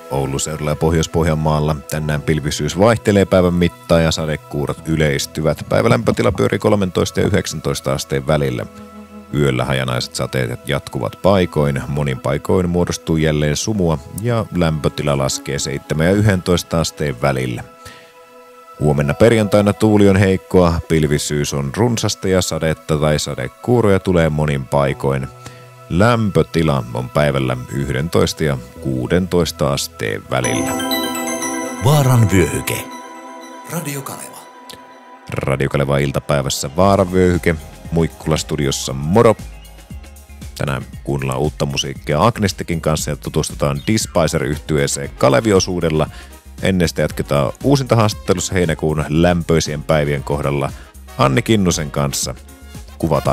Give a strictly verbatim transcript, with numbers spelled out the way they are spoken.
Oulun seudulla ja Pohjois-Pohjanmaalla tänään pilvisyys vaihtelee päivän mittaan ja sadekuurot yleistyvät. Päivälämpötila pyörii kolmetoista ja yhdeksäntoista asteen välillä. Yöllä hajanaiset sateet jatkuvat paikoin, monin paikoin muodostuu jälleen sumua ja lämpötila laskee seitsemän ja yksitoista asteen välillä. Huomenna perjantaina tuuli on heikkoa, pilvisyys on runsasta ja sadetta tai sadekuuroja tulee monin paikoin. Lämpötila on päivällä yksitoista ja kuusitoista asteen välillä. Vaaran vyöhyke. Radio Kaleva. Radio Kaleva iltapäivässä Vaaran vyöhyke. Muikkula-studiossa moro. Tänään kuunnellaan uutta musiikkia Agnestekin kanssa ja tutustutaan Despicer-yhtyeeseen Kalevi-osuudella. Ennen sitä jatketaan uusinta haastattelussa heinäkuun lämpöisien päivien kohdalla Anni Kinnusen kanssa Kuvataide.